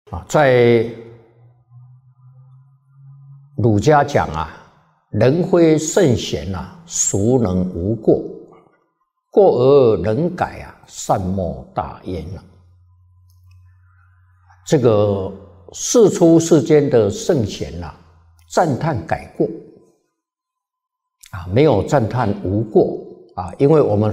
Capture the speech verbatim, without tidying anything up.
啊，在儒家讲啊，人非圣贤啊，孰能无过？过而能改啊，善莫大焉啊。这个世出世间的圣贤啊，赞叹改过啊，没有赞叹无过啊，因为我们